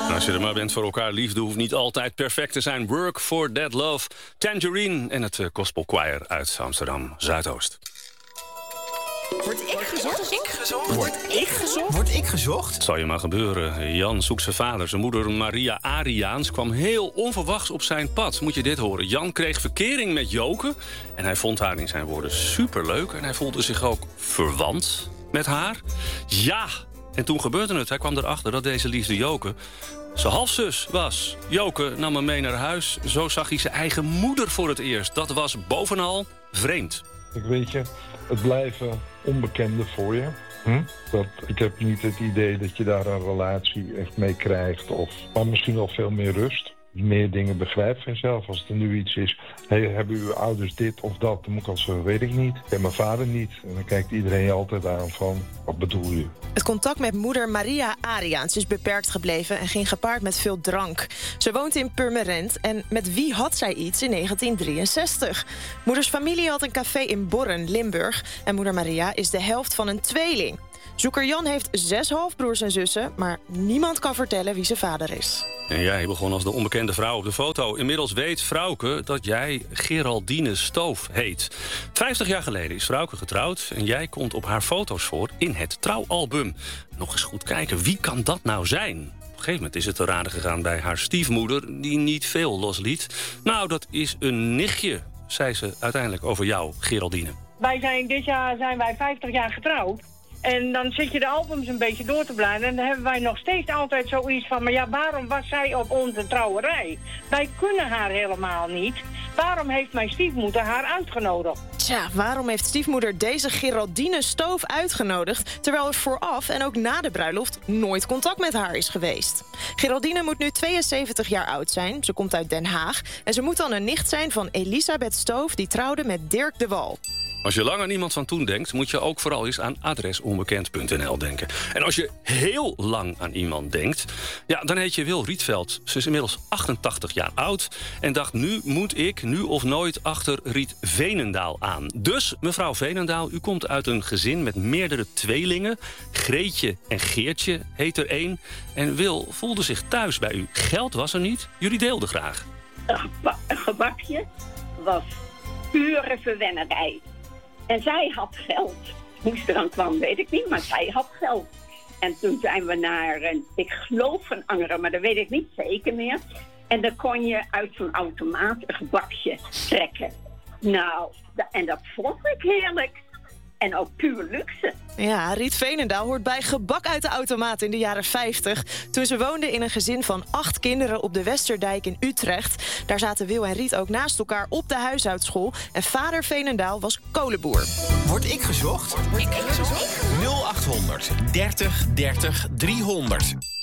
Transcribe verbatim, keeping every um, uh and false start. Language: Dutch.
En als je er maar bent voor elkaar, liefde hoeft niet altijd perfect te zijn. Work for that love. Tangerine en het Gospel Choir uit Amsterdam Zuidoost. Word ik gezocht? Word ik gezocht? Word ik gezocht? Word ik gezocht? Het zal je maar gebeuren. Jan zoekt zijn vader. Zijn moeder Maria Ariaans kwam heel onverwachts op zijn pad. Moet je dit horen. Jan kreeg verkering met Joke. En hij vond haar in zijn woorden superleuk. En hij voelde zich ook verwant met haar. Ja! En toen gebeurde het. Hij kwam erachter dat deze liefde Joke zijn halfzus was. Joke nam hem mee naar huis. Zo zag hij zijn eigen moeder voor het eerst. Dat was bovenal vreemd. Ik weet je, het blijven onbekenden voor je. Hm? Dat, ik heb niet het idee dat je daar een relatie echt mee krijgt. Of, maar misschien wel veel meer rust. Meer dingen begrijpt van jezelf. Als er nu iets is, hey, hebben uw ouders dit of dat? Dan moet ik al zeggen, weet ik niet. Ik ken mijn vader niet. En dan kijkt iedereen je altijd aan van, wat bedoel je? Het contact met moeder Maria Ariaans is beperkt gebleven en ging gepaard met veel drank. Ze woont in Purmerend en met wie had zij iets in negentien drieënzestig? Moeders familie had een café in Borren, Limburg. En moeder Maria is de helft van een tweeling. Zoeker Jan heeft zes halfbroers en zussen, maar niemand kan vertellen wie zijn vader is. En jij begon als de onbekende vrouw op de foto. Inmiddels weet Frauke dat jij Geraldine Stoof heet. Vijftig jaar geleden is Frauke getrouwd en jij komt op haar foto's voor in het trouwalbum. Nog eens goed kijken, wie kan dat nou zijn? Op een gegeven moment is het te raden gegaan bij haar stiefmoeder, die niet veel losliet. Nou, dat is een nichtje, zei ze uiteindelijk over jou, Geraldine. Wij zijn dit jaar zijn wij vijftig jaar getrouwd. En dan zit je de albums een beetje door te bladeren. En dan hebben wij nog steeds altijd zoiets van... maar ja, waarom was zij op onze trouwerij? Wij kunnen haar helemaal niet. Waarom heeft mijn stiefmoeder haar uitgenodigd? Tja, waarom heeft stiefmoeder deze Geraldine Stoof uitgenodigd... terwijl er vooraf en ook na de bruiloft nooit contact met haar is geweest? Geraldine moet nu tweeënzeventig jaar oud zijn. Ze komt uit Den Haag. En ze moet dan een nicht zijn van Elisabeth Stoof... die trouwde met Dirk de Wal. Als je lang aan iemand van toen denkt, moet je ook vooral eens aan adres onbekend punt n l denken. En als je heel lang aan iemand denkt, ja, dan heet je Wil Rietveld. Ze is inmiddels achtentachtig jaar oud en dacht, nu moet ik, nu of nooit, achter Riet Veenendaal aan. Dus, mevrouw Veenendaal, u komt uit een gezin met meerdere tweelingen. Greetje en Geertje heet er één. En Wil voelde zich thuis bij u. Geld was er niet, jullie deelden graag. Een gebakje was pure verwennerij. En zij had geld. Hoe ze eraan kwam, weet ik niet, maar zij had geld. En toen zijn we naar, een, ik geloof een Angeren, maar dat weet ik niet zeker meer. En dan kon je uit zo'n automaat een gebakje trekken. Nou, en dat vond ik heerlijk. En ook puur luxe. Ja, Riet Veenendaal hoort bij gebak uit de automaat in de jaren vijftig. Toen ze woonde in een gezin van acht kinderen op de Westerdijk in Utrecht. Daar zaten Wil en Riet ook naast elkaar op de huishoudschool. En vader Veenendaal was kolenboer. Word ik gezocht? Word ik gezocht? nul acht honderd dertig dertig driehonderd.